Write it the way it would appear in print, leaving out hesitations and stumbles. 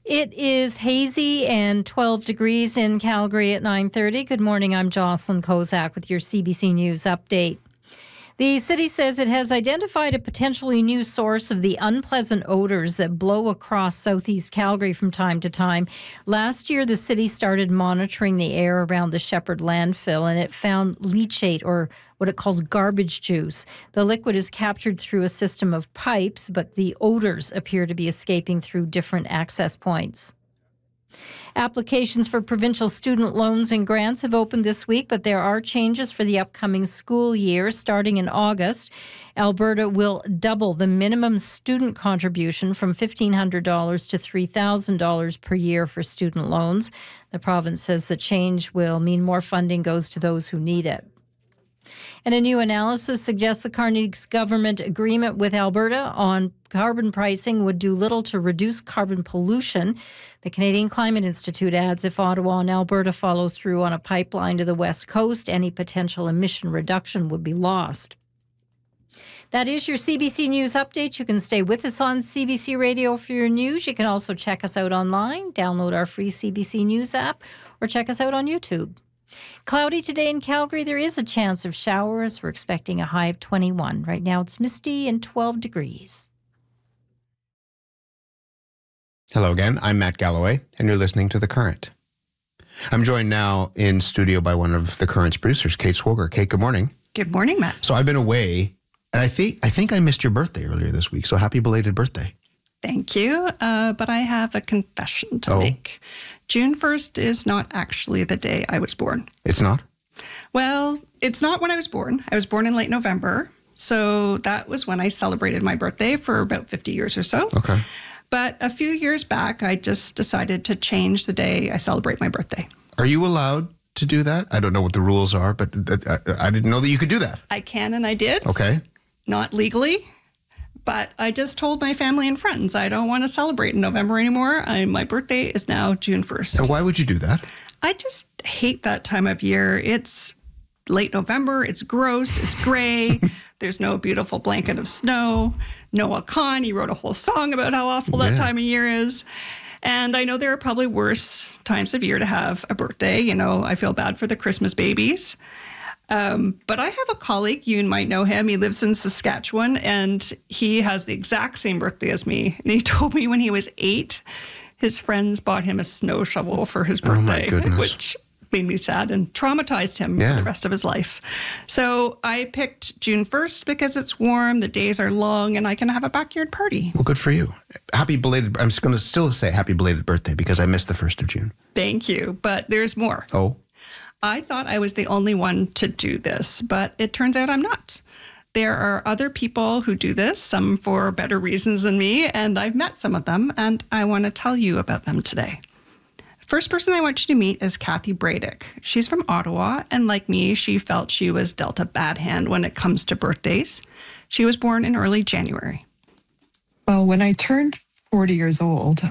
It is hazy and 12 degrees in Calgary at 9:30. Good morning, I'm Jocelyn Kozak with your CBC News update. The city says it has identified a potentially new source of the unpleasant odors that blow across southeast Calgary from time to time. Last year, the city started monitoring the air around the Shepherd landfill, and it found leachate, or what it calls garbage juice. The liquid is captured through a system of pipes, but the odors appear to be escaping through different access points. Applications for provincial student loans and grants have opened this week, but there are changes for the upcoming school year. Starting in August, Alberta will double the minimum student contribution from $1,500 to $3,000 per year for student loans. The province says the change will mean more funding goes to those who need it. And a new analysis suggests the Carney's government agreement with Alberta on carbon pricing would do little to reduce carbon pollution. The Canadian Climate Institute adds if Ottawa and Alberta follow through on a pipeline to the West Coast, any potential emission reduction would be lost. That is your CBC News update. You can stay with us on CBC Radio for your news. You can also check us out online, download our free CBC News app, or check us out on YouTube. Cloudy today in Calgary. There is a chance of showers. We're expecting a high of 21. Right now it's misty and 12 degrees. Hello again. I'm Matt Galloway, and you're listening to The Current. I'm joined now in studio by one of The Current's producers, Kate Swoger. Kate, good morning. Good morning, Matt. So I've been away, and I think I missed your birthday earlier this week, so happy belated birthday. Thank you, but I have a confession to make. June 1st is not actually the day I was born. It's not? Well, it's not when I was born. I was born in late November, so that was when I celebrated my birthday for about 50 years or so. Okay. But a few years back, I just decided to change the day I celebrate my birthday. Are you allowed to do that? I don't know what the rules are, but I didn't know that you could do that. I can and I did. Okay. Not legally. But I just told my family and friends I don't want to celebrate in November anymore. My birthday is now June 1st. And why would you do that? I just hate that time of year. It's late November. It's gross. It's gray. There's no beautiful blanket of snow. Noah Kahn, he wrote a whole song about how awful that time of year is. And I know there are probably worse times of year to have a birthday. You know, I feel bad for the Christmas babies. But I have a colleague, you might know him. He lives in Saskatchewan, and he has the exact same birthday as me. And he told me when he was 8, his friends bought him a snow shovel for his birthday, which made me sad and traumatized him for the rest of his life. So I picked June 1st because it's warm, the days are long, and I can have a backyard party. Well, good for you. Happy belated, I'm just going to still say happy belated birthday because I missed the 1st of June. Thank you, but there's more. Oh? I thought I was the only one to do this, but it turns out I'm not. There are other people who do this, some for better reasons than me, and I've met some of them, and I want to tell you about them today. The first person I want you to meet is Kathy Bradick. She's from Ottawa, and like me, she felt she was dealt a bad hand when it comes to birthdays. She was born in early January. Well, when I turned 40 years old,